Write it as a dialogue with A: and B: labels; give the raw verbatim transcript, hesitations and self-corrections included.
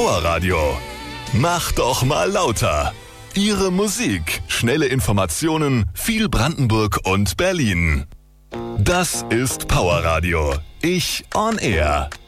A: Powerradio. Mach doch mal lauter. Ihre Musik, schnelle Informationen, viel Brandenburg und Berlin. Das ist Powerradio. Ich on Air.